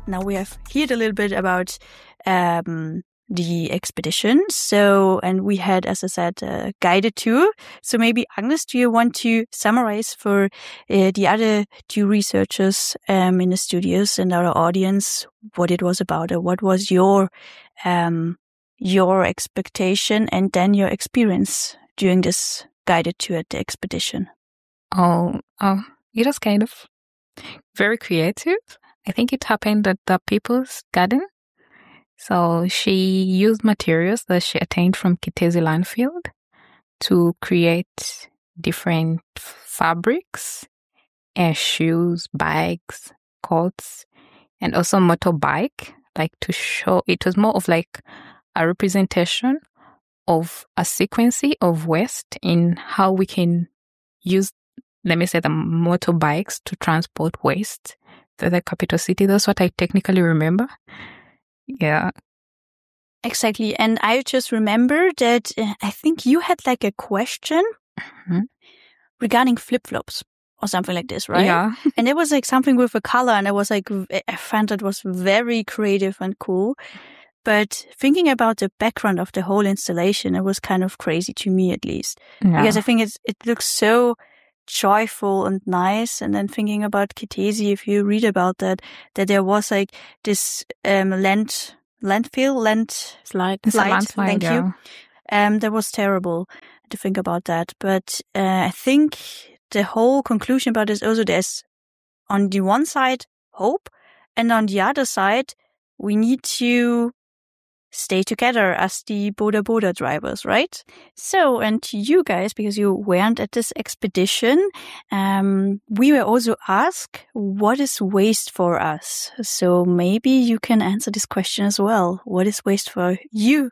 Now we have heard a little bit about the expedition. So, and we had, as I said, a guided tour. So maybe Agnes, do you want to summarize for the other two researchers in the studios and our audience what it was about, or what was your expectation and then your experience during this guided tour at the expedition? Oh, it was kind of very creative. I think it happened at the People's Garden. So she used materials that she attained from Kitezi landfill to create different fabrics, shoes, bags, coats, and also motorbike, like to show it was more of like a representation of a sequence of waste in how we can use, let me say, the motorbikes to transport waste to the capital city. That's what I technically remember. Yeah. Exactly. And I just remember that I think you had like a question regarding flip-flops or something like this, right? Yeah. And it was like something with a color, and I was like, I found that was very creative and cool. But thinking about the background of the whole installation, it was kind of crazy to me, at least. Yeah. Because I think it looks so joyful and nice. And then thinking about Kitezi, if you read about that there was like this landslide. Thank you. That was terrible to think about that. But I think the whole conclusion about this also, there's on the one side hope, and on the other side we need to stay together as the Boda Boda drivers, right? So, and you guys, because you weren't at this expedition, we were also asked, what is waste for us? So maybe you can answer this question as well. What is waste for you?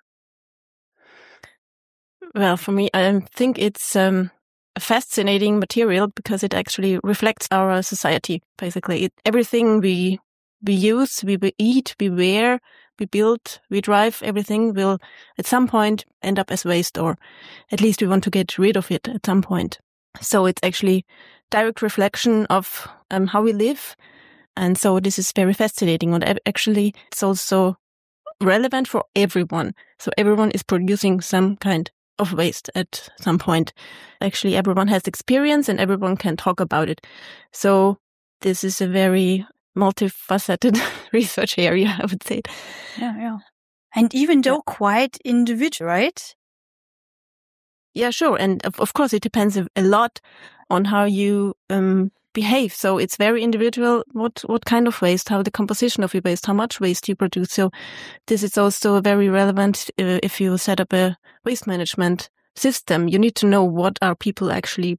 Well, for me, I think it's a fascinating material because it actually reflects our society, basically. Everything we use, we eat, we wear, we build, we drive, everything will at some point end up as waste, or at least we want to get rid of it at some point. So it's actually direct reflection of how we live. And so this is very fascinating. And actually, it's also relevant for everyone. So everyone is producing some kind of waste at some point. Actually, everyone has experience and everyone can talk about it. So this is a very multifaceted research area, I would say. Yeah. And even though quite individual, right? Yeah, sure. And of course, it depends a lot on how you behave. So it's very individual what kind of waste, how the composition of your waste, how much waste you produce. So this is also very relevant if you set up a waste management system. You need to know what are people actually,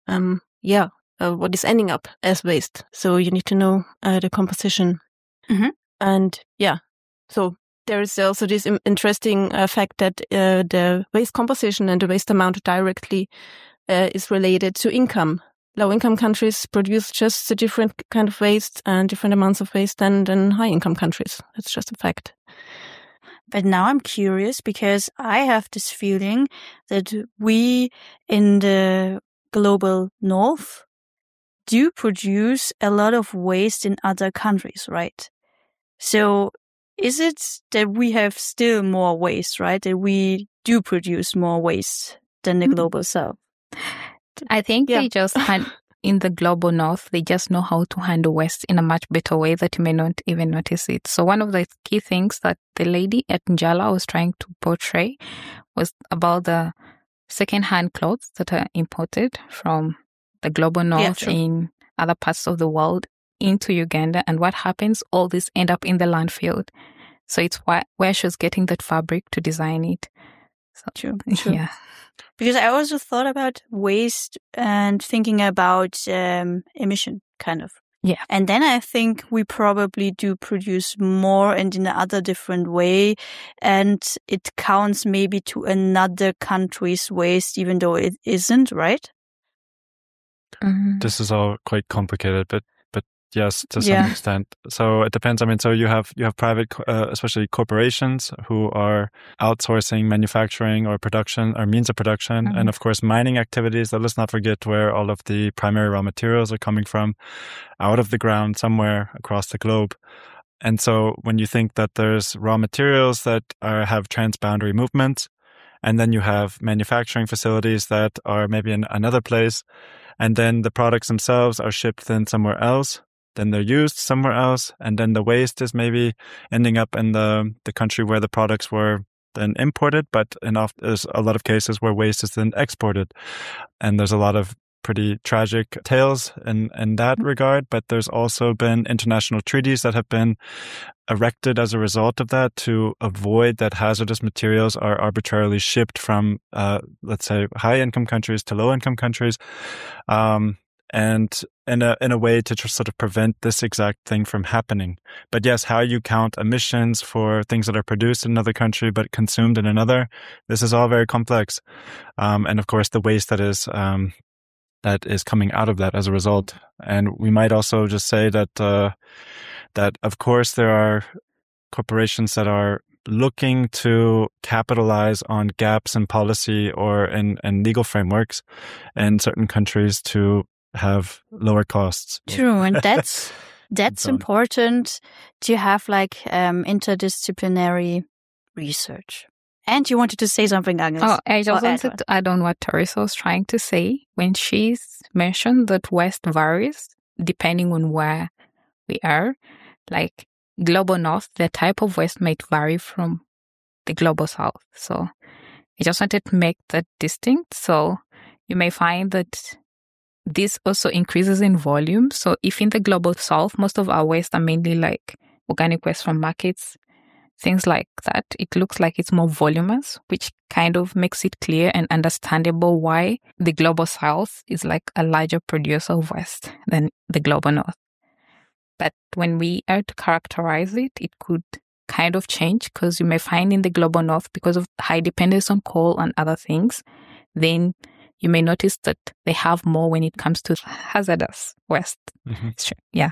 what is ending up as waste. So you need to know the composition. Mm-hmm. And so there is also this interesting fact that the waste composition and the waste amount directly is related to income. Low-income countries produce just a different kind of waste and different amounts of waste than high-income countries. That's just a fact. But now I'm curious because I have this feeling that we in the global north do produce a lot of waste in other countries, right? So is it that we have still more waste, right? That we do produce more waste than the global south? I think they just in the global north, they just know how to handle waste in a much better way that you may not even notice it. So one of the key things that the lady at Njala was trying to portray was about the second-hand clothes that are imported from the global north in other parts of the world into Uganda. And what happens? All these end up in the landfill. So it's where she was getting that fabric to design it. So, True. Yeah. Because I also thought about waste and thinking about emission, kind of. Yeah. And then I think we probably do produce more and in another different way. And it counts maybe to another country's waste, even though it isn't, right? Mm-hmm. This is all quite complicated, but yes, to some extent. So it depends. I mean, so you have private, especially corporations who are outsourcing manufacturing or production or means of production. Mm-hmm. And of course, mining activities. Let's not forget where all of the primary raw materials are coming from, out of the ground somewhere across the globe. And so when you think that there's raw materials that have transboundary movements, and then you have manufacturing facilities that are maybe in another place, and then the products themselves are shipped then somewhere else, then they're used somewhere else, and then the waste is maybe ending up in the country where the products were then imported, but there's a lot of cases where waste is then exported. And there's a lot of pretty tragic tales in that regard, but there's also been international treaties that have been erected as a result of that to avoid that hazardous materials are arbitrarily shipped from, let's say, high-income countries to low-income countries, and in a way to sort of prevent this exact thing from happening. But yes, how you count emissions for things that are produced in another country but consumed in another, this is all very complex. And of course, the waste that is coming out of that as a result. And we might also just say that that of course there are corporations that are looking to capitalize on gaps in policy or in legal frameworks in certain countries to have lower costs. True, and that's important to have like interdisciplinary research. And you wanted to say something, Agnes? Oh, I just wanted to add on what Teresa was trying to say when she's mentioned that waste varies depending on where we are. Like global north, the type of waste might vary from the global south. So I just wanted to make that distinct. So you may find that this also increases in volume. So if in the global south, most of our waste are mainly like organic waste from markets, things like that, it looks like it's more voluminous, which kind of makes it clear and understandable why the global south is like a larger producer of waste than the global north. But when we are to characterize it, it could kind of change because you may find in the global north, because of high dependence on coal and other things, then you may notice that they have more when it comes to hazardous waste. Mm-hmm. Yeah.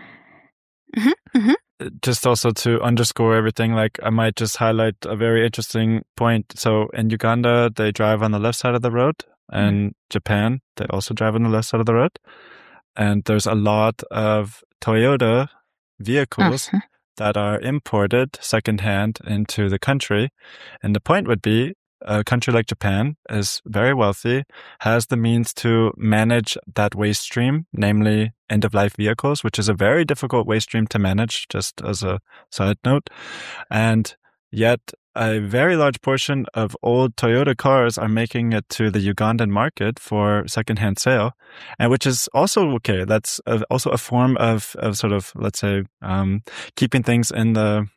Mm-hmm. Mm-hmm. Just also to underscore everything, like I might just highlight a very interesting point. So in Uganda, they drive on the left side of the road, and Japan, they also drive on the left side of the road. And there's a lot of Toyota vehicles that are imported secondhand into the country. And the point would be, a country like Japan is very wealthy, has the means to manage that waste stream, namely end-of-life vehicles, which is a very difficult waste stream to manage, just as a side note. And yet a very large portion of old Toyota cars are making it to the Ugandan market for secondhand sale, and which is also okay. That's also a form of sort of, let's say, keeping things in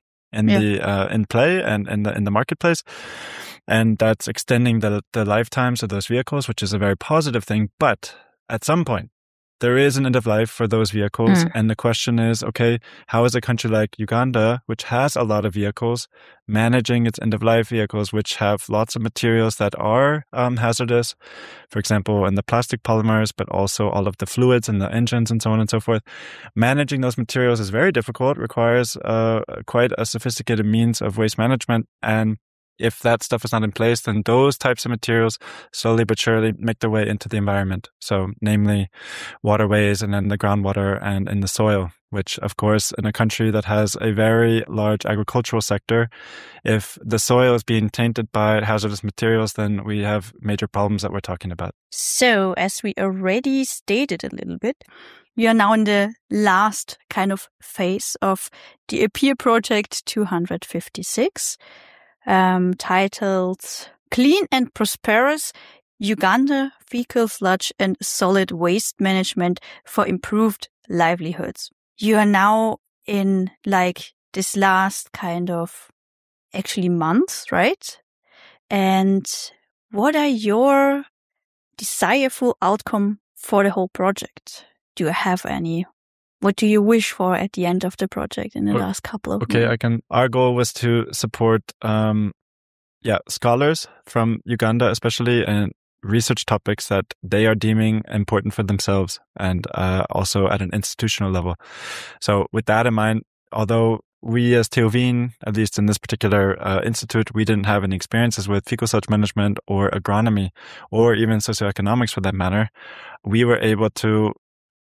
play and in the marketplace. And that's extending the lifetimes of those vehicles, which is a very positive thing. But at some point, there is an end of life for those vehicles. And the question is, okay, how is a country like Uganda, which has a lot of vehicles, managing its end of life vehicles, which have lots of materials that are hazardous, for example, in the plastic polymers, but also all of the fluids in the engines and so on and so forth. Managing those materials is very difficult, requires quite a sophisticated means of waste management. And if that stuff is not in place, then those types of materials slowly but surely make their way into the environment. So namely waterways and then the groundwater and in the soil, which of course in a country that has a very large agricultural sector, if the soil is being tainted by hazardous materials, then we have major problems that we're talking about. So as we already stated a little bit, we are now in the last kind of phase of the APPEAR Project 256. Titled Clean and Prosperous Uganda Fecal Sludge and Solid Waste Management for Improved Livelihoods. You are now in like this last kind of actually months, right? And what are your desirable outcome for the whole project? Do you have any? What do you wish for at the end of the project in the last couple of months? Our goal was to support, scholars from Uganda, especially in research topics that they are deeming important for themselves and also at an institutional level. So with that in mind, although we as TU Wien, at least in this particular institute, we didn't have any experiences with fecal sludge management or agronomy or even socioeconomics for that matter, we were able to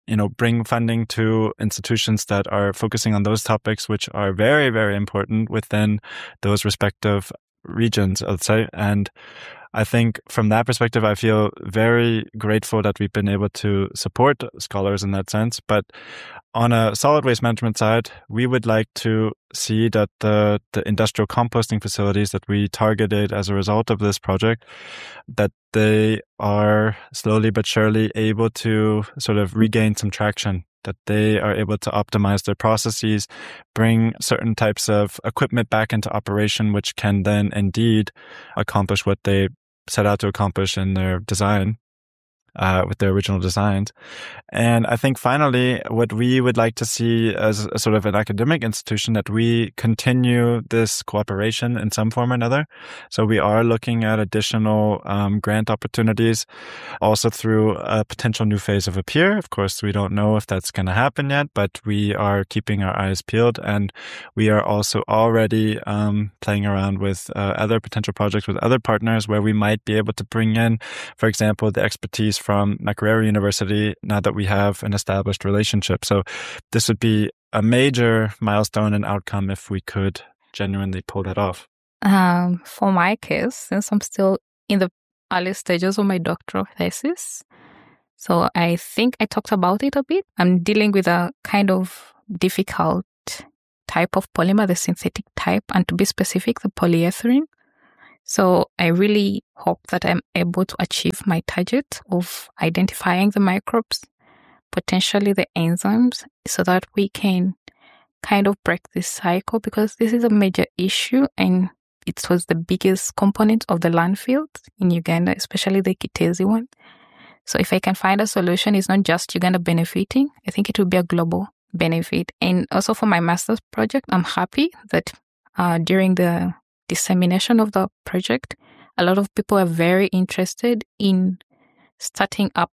bring funding to institutions that are focusing on those topics, which are very, very important within those respective regions, I'd say. And I think from that perspective, I feel very grateful that we've been able to support scholars in that sense. But on a solid waste management side, we would like to see that the industrial composting facilities that we targeted as a result of this project, that they are slowly but surely able to sort of regain some traction, that they are able to optimize their processes, bring certain types of equipment back into operation, which can then indeed accomplish what they set out to accomplish in their design, with their original designs. And I think finally, what we would like to see as a sort of an academic institution, that we continue this cooperation in some form or another. So we are looking at additional grant opportunities, also through a potential new phase of Appear. Of course, we don't know if that's going to happen yet, but we are keeping our eyes peeled, and we are also already playing around with other potential projects with other partners where we might be able to bring in, for example, the expertise from Makerere University, now that we have an established relationship. So this would be a major milestone and outcome if we could genuinely pull that off. For my case, since I'm still in the early stages of my doctoral thesis, so I think I talked about it a bit. I'm dealing with a kind of difficult type of polymer, the synthetic type, and to be specific, the polyethylene. So I really hope that I'm able to achieve my target of identifying the microbes, potentially the enzymes, so that we can kind of break this cycle, because this is a major issue and it was the biggest component of the landfills in Uganda, especially the Kitezi one. So if I can find a solution, it's not just Uganda benefiting, I think it will be a global benefit. And also for my master's project, I'm happy that during the dissemination of the project, a lot of people are very interested in starting up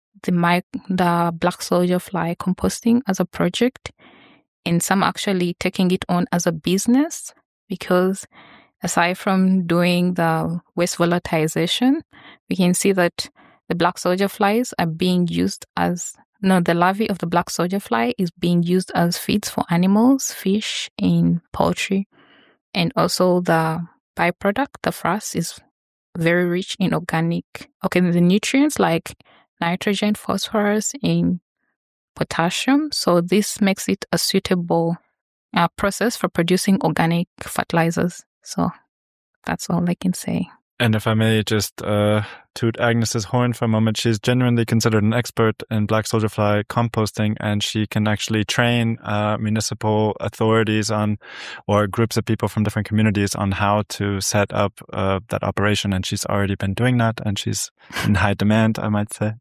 the black soldier fly composting as a project, and some actually taking it on as a business, because aside from doing the waste volatilization, we can see that the black soldier flies are being used the larvae of the black soldier fly is being used as feeds for animals, fish, and poultry. And also the byproduct, the frass, is very rich in the nutrients like nitrogen, phosphorus, and potassium. So this makes it a suitable process for producing organic fertilizers. So that's all I can say. And if I may just toot Agnes's horn for a moment, she's genuinely considered an expert in black soldier fly composting, and she can actually train municipal authorities or groups of people from different communities on how to set up that operation. And she's already been doing that, and she's in high demand, I might say.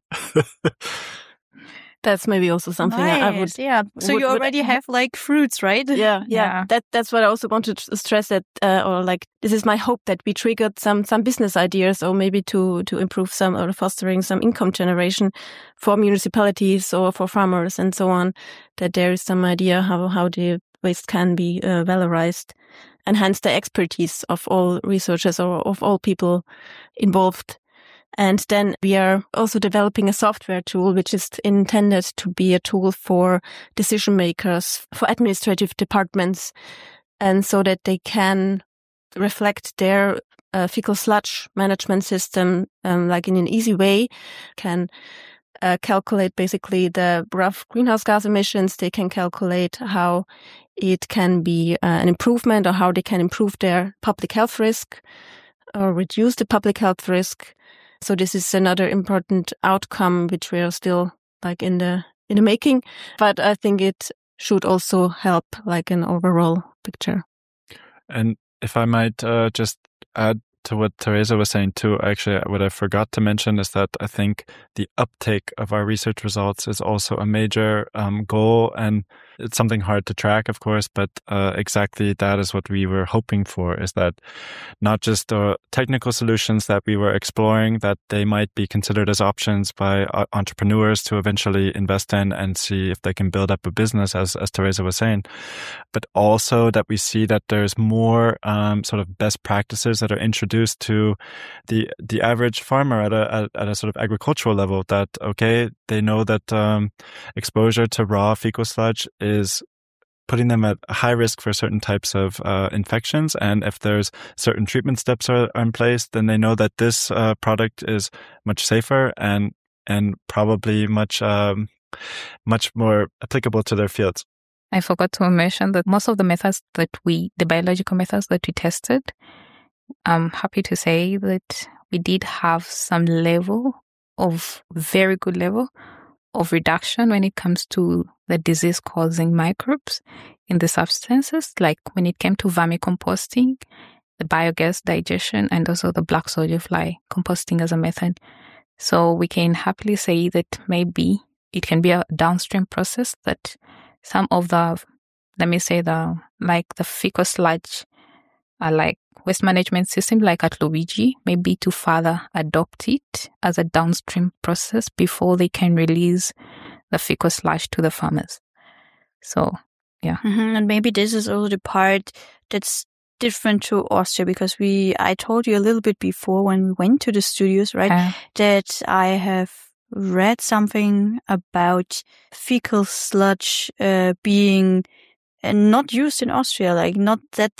That's maybe also something I would. Yeah. So you already have like fruits, right? Yeah. That's what I also wanted to stress, that, or like, this is my hope, that we triggered some business ideas, or maybe to improve some, or fostering some income generation for municipalities or for farmers and so on, that there is some idea how the waste can be valorized, and hence the expertise of all researchers or of all people involved. And then we are also developing a software tool, which is intended to be a tool for decision makers, for administrative departments, and so that they can reflect their fecal sludge management system like in an easy way, can calculate basically the rough greenhouse gas emissions. They can calculate how it can be an improvement, or how they can improve their public health risk or reduce the public health risk. So this is another important outcome, which we are still like in the making, but I think it should also help like an overall picture. And if I might just add to what Teresa was saying too, actually what I forgot to mention is that I think the uptake of our research results is also a major goal and It's something hard to track, of course, but exactly that is what we were hoping for, is that not just the technical solutions that we were exploring, that they might be considered as options by entrepreneurs to eventually invest in and see if they can build up a business, as Teresa was saying, but also that we see that there's more sort of best practices that are introduced to the average farmer at a sort of agricultural level, that, okay, they know that exposure to raw fecal sludge is putting them at high risk for certain types of infections. And if there's certain treatment steps are in place, then they know that this product is much safer and probably much more applicable to their fields. I forgot to mention that most of the methods the biological methods that we tested, I'm happy to say that we did have some very good level of reduction when it comes to the disease-causing microbes in the substances, like when it came to vermicomposting, the biogas digestion, and also the black soldier fly composting as a method. So we can happily say that maybe it can be a downstream process that some of the, let me say, the fecal sludge, like waste management system like at Lubigi, maybe to further adopt it as a downstream process before they can release the fecal sludge to the farmers. So, yeah. Mm-hmm. And maybe this is also the part that's different to Austria, because I told you a little bit before when we went to the studios, right, that I have read something about fecal sludge being not used in Austria, like not that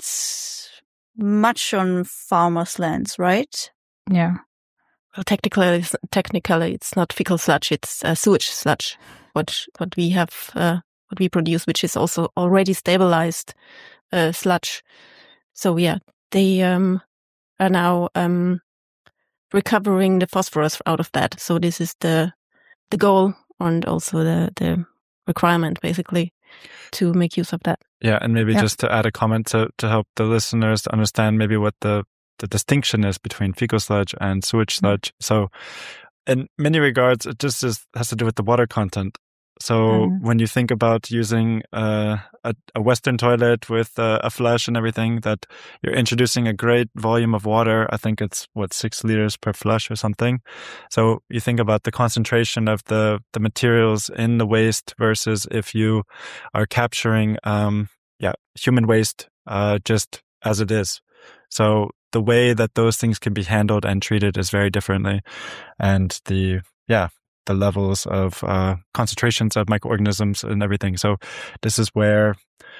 much on farmers' lands, right? Yeah. Well, technically, it's not fecal sludge; it's sewage sludge. What we have, what we produce, which is also already stabilized sludge. So yeah, they are now recovering the phosphorus out of that. So this is the goal and also the requirement, basically, to make use of that. Yeah, and maybe just to add a comment to help the listeners to understand maybe what the distinction is between fecal sludge and sewage sludge. So in many regards, it just has to do with the water content. So when you think about using a Western toilet with a flush and everything, that you're introducing a great volume of water. I think it's 6 liters per flush or something. So you think about the concentration of the materials in the waste versus if you are capturing human waste just as it is. So the way that those things can be handled and treated is very differently, and the levels of concentrations of microorganisms and everything. So this is where,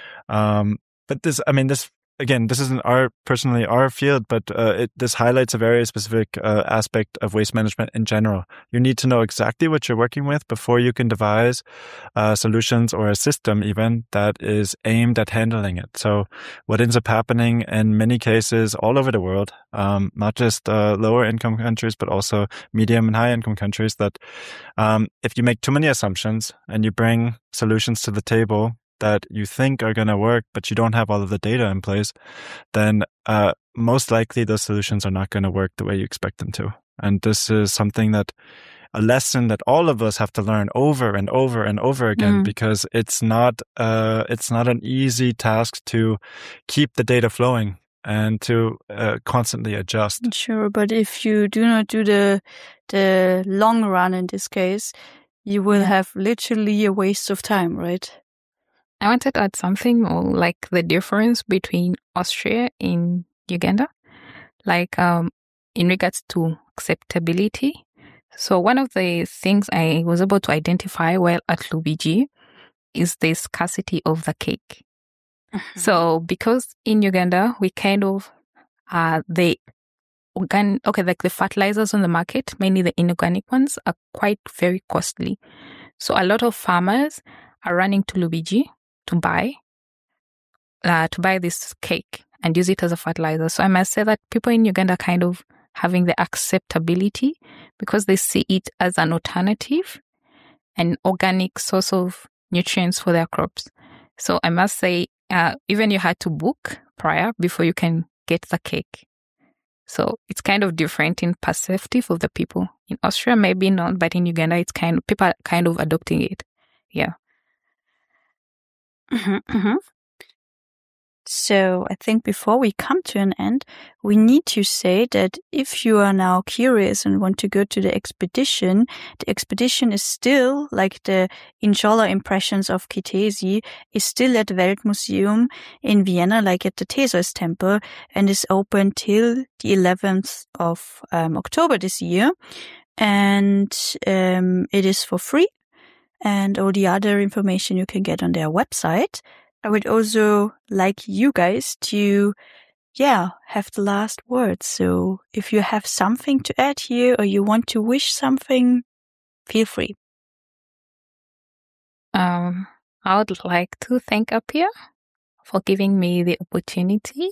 but this isn't personally our field, but this highlights a very specific aspect of waste management in general. You need to know exactly what you're working with before you can devise solutions or a system even that is aimed at handling it. So what ends up happening in many cases all over the world, not just lower income countries, but also medium and high income countries, that if you make too many assumptions and you bring solutions to the table that you think are going to work, but you don't have all of the data in place, then most likely those solutions are not going to work the way you expect them to. And this is a lesson that all of us have to learn over and over and over again, because it's not an easy task to keep the data flowing and to constantly adjust. Sure, but if you do not do the long run in this case, you will have literally a waste of time, right? I wanted to add something more, like the difference between Austria and Uganda, like in regards to acceptability. So one of the things I was able to identify while at Lubigi is the scarcity of the cake. So because in Uganda, we kind of the fertilizers on the market, mainly the inorganic ones, are quite very costly. So a lot of farmers are running to Lubigi to buy this cake and use it as a fertilizer. So I must say that people in Uganda are kind of having the acceptability because they see it as an alternative and organic source of nutrients for their crops. So I must say, even you had to book prior before you can get the cake. So it's kind of different in perspective of the people. In Austria, maybe not, but in Uganda, people are kind of adopting it. Yeah. So I think before we come to an end, we need to say that if you are now curious and want to go to the expedition is still, like the Inshallah impressions of Kitaisi, is still at the Weltmuseum in Vienna, like at the Theseus Temple, and is open till the 11th of October this year. And it is for free. And all the other information you can get on their website. I would also like you guys to, have the last word. So if you have something to add here or you want to wish something, feel free. I would like to thank Apia for giving me the opportunity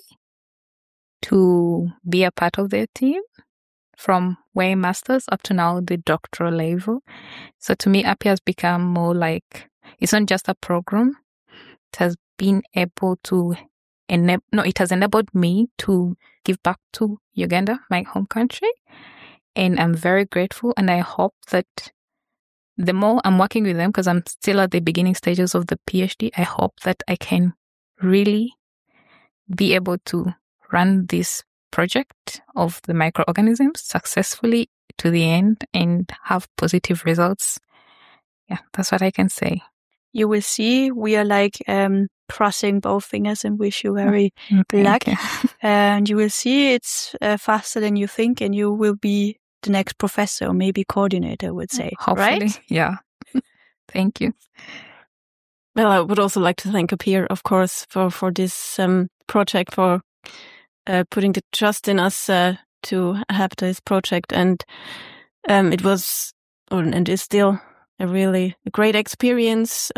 to be a part of their team from way masters up to now the doctoral level. So to me, Apia has become more like, it's not just a program. It has been able to it has enabled me to give back to Uganda, my home country. And I'm very grateful. And I hope that the more I'm working with them, because I'm still at the beginning stages of the PhD, I hope that I can really be able to run this project of the microorganisms successfully to the end and have positive results. Yeah, that's what I can say. You will see we are like crossing both fingers and wish you very luck. And you will see it's faster than you think, and you will be the next professor or maybe coordinator, I would say. Hopefully, right? Yeah. Thank you. Well, I would also like to thank Apia, of course, for this project, for putting the trust in us to have this project. And it was, and is still, a really great experience.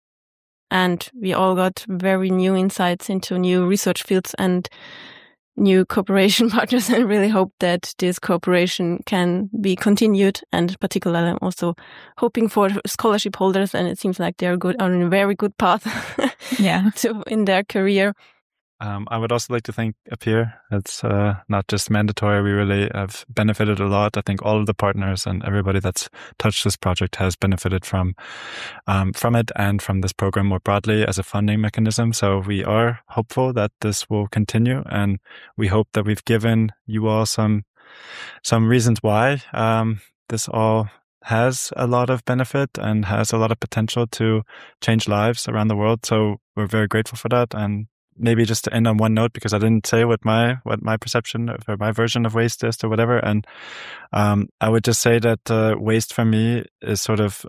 And we all got very new insights into new research fields and new cooperation partners, and really hope that this cooperation can be continued. And particularly, I'm also hoping for scholarship holders, and it seems like they're on a very good path in their career. I would also like to thank Apia. It's not just mandatory. We really have benefited a lot. I think all of the partners and everybody that's touched this project has benefited from it and from this program more broadly as a funding mechanism. So we are hopeful that this will continue, and we hope that we've given you all some reasons why this all has a lot of benefit and has a lot of potential to change lives around the world. So we're very grateful for that. And maybe just to end on one note, because I didn't say what my perception or my version of waste is or whatever. And I would just say that waste for me is sort of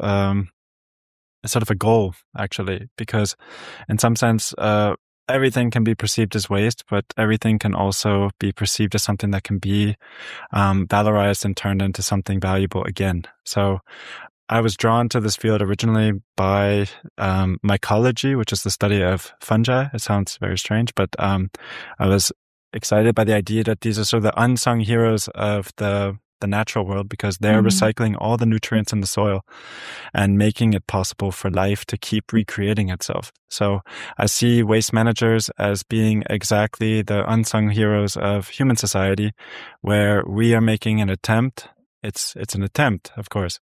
a goal, actually, because in some sense, everything can be perceived as waste, but everything can also be perceived as something that can be valorized and turned into something valuable again. So I was drawn to this field originally by mycology, which is the study of fungi. It sounds very strange, but I was excited by the idea that these are sort of the unsung heroes of the natural world, because they're recycling all the nutrients in the soil and making it possible for life to keep recreating itself. So I see waste managers as being exactly the unsung heroes of human society, where we are making an attempt. It's an attempt, of course,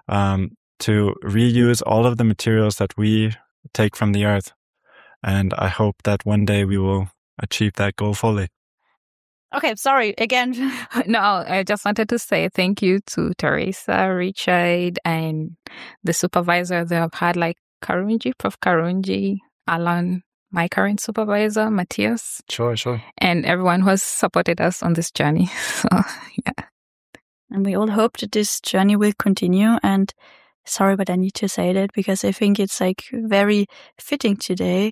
to reuse all of the materials that we take from the earth. And I hope that one day we will achieve that goal fully. Okay, sorry, again. No, I just wanted to say thank you to Teresa, Richard, and the supervisor they have had, like Prof. Karunji, Alan, my current supervisor, Matthias. Sure. And everyone who has supported us on this journey. So, yeah. And we all hope that this journey will continue. And sorry, but I need to say that because I think it's like very fitting today.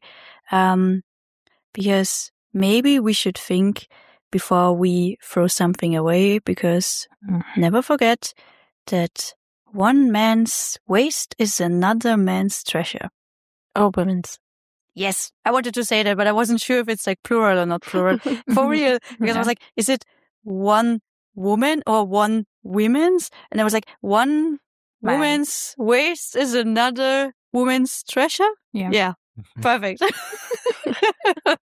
Because maybe we should think before we throw something away, because never forget that one man's waste is another man's treasure. Oh, women's. Yes, I wanted to say that, but I wasn't sure if it's like plural or not plural. For real, because I was like, is it one woman or one women's? And I was like, one woman's waste is another woman's treasure? Yeah. Perfect.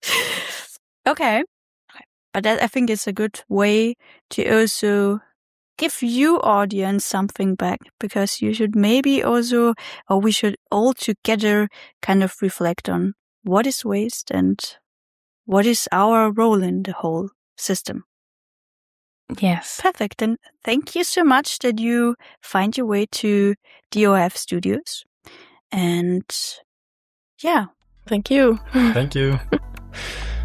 Okay. But that, I think, is a good way to also give you audience something back, because you should maybe also, or we should all together kind of reflect on what is waste and what is our role in the whole system. Yes. Perfect. And thank you so much that you find your way to DOF Studios. And yeah. Thank you. Thank you.